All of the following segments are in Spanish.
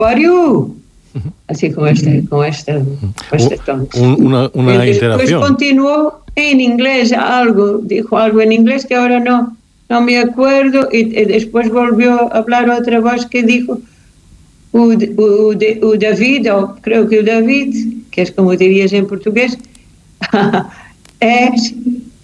are you? Así con este tono. Una interacción. Después continuó en inglés dijo algo en inglés que ahora no me acuerdo, y después volvió a hablar otra voz que dijo David, o creo que David, que es como dirías en portugués, es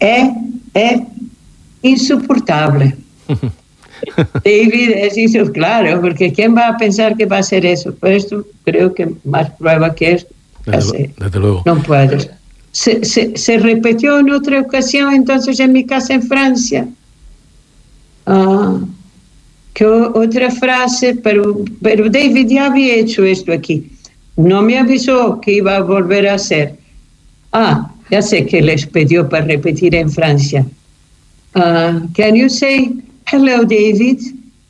insoportable. David es eso, claro, porque ¿quién va a pensar que va a ser eso? Por esto creo que más prueba que esto. Desde luego. No puedes. Se repitió en otra ocasión, entonces en mi casa en Francia. Que otra frase, pero David ya había hecho esto aquí. No me avisó que iba a volver a hacer. Ya sé que les pidió para repetir en Francia. Can you say hello, David?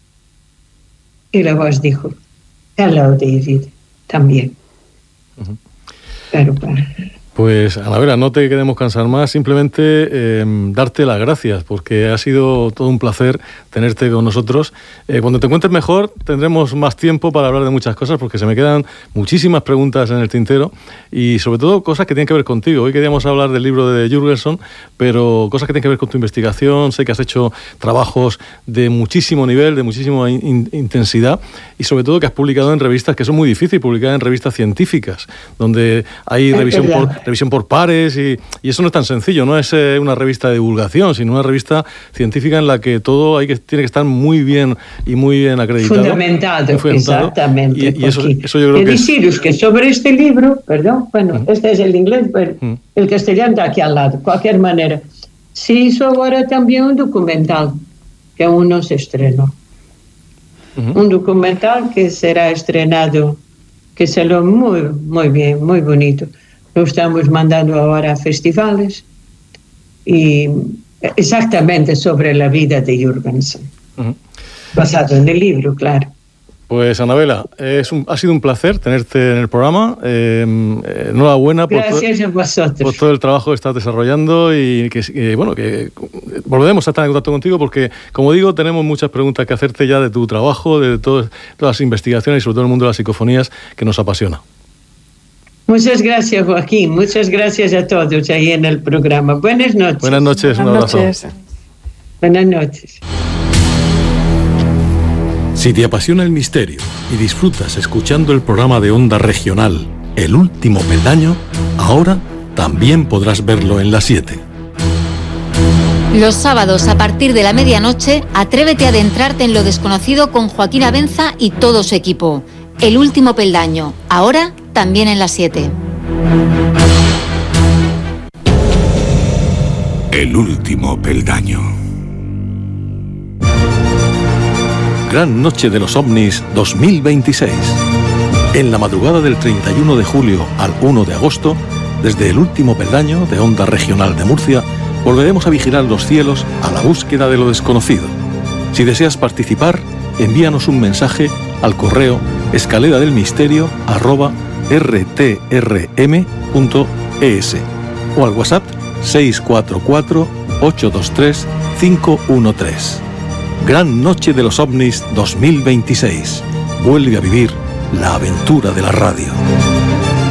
Y la voz dijo, hello, David, también. Pero Pues, Anabela, no te queremos cansar más, simplemente darte las gracias, porque ha sido todo un placer tenerte con nosotros. Cuando te encuentres mejor, tendremos más tiempo para hablar de muchas cosas, porque se me quedan muchísimas preguntas en el tintero, y sobre todo cosas que tienen que ver contigo. Hoy queríamos hablar del libro de Jürgenson, pero cosas que tienen que ver con tu investigación. Sé que has hecho trabajos de muchísimo nivel, de muchísima intensidad, y sobre todo que has publicado en revistas que son muy difíciles, publicar en revistas científicas, donde hay revisión por pares, y eso no es tan sencillo, no es una revista de divulgación, sino una revista científica en la que todo tiene que estar muy bien y muy bien acreditado. Fundamentado. Exactamente. Y eso yo creo que deciros que sobre este libro, este es el inglés, pero el castellano está aquí al lado, de cualquier manera. Se hizo ahora también un documental, que aún no se estrenó. Un documental que será estrenado, que salió muy, muy bien, muy bonito. Lo estamos mandando ahora a festivales, y exactamente sobre la vida de Jürgenson, basado en el libro, claro. Pues, Anabela, ha sido un placer tenerte en el programa. Enhorabuena Gracias a vosotros por todo el trabajo que estás desarrollando, y que volveremos a estar en contacto contigo, porque, como digo, tenemos muchas preguntas que hacerte ya de tu trabajo, de todas las investigaciones y sobre todo el mundo de las psicofonías, que nos apasiona. Muchas gracias, Joaquín. Muchas gracias a todos ahí en el programa. Buenas noches. Buenas noches, un abrazo. Buenas noches. Si te apasiona el misterio y disfrutas escuchando el programa de Onda Regional El Último Peldaño, ahora también podrás verlo en La 7. Los sábados a partir de la medianoche, atrévete a adentrarte en lo desconocido con Joaquín Abenza y todo su equipo. El Último Peldaño, ahora también en La 7. El Último Peldaño. Gran Noche de los OVNIs 2026. En la madrugada del 31 de julio al 1 de agosto, desde El Último Peldaño de Onda Regional de Murcia, volveremos a vigilar los cielos a la búsqueda de lo desconocido. Si deseas participar, envíanos un mensaje al correo escaleradelmisterio@rtrm.es o al WhatsApp 644-823-513. Gran Noche de los OVNIs 2026. Vuelve a vivir la aventura de la radio.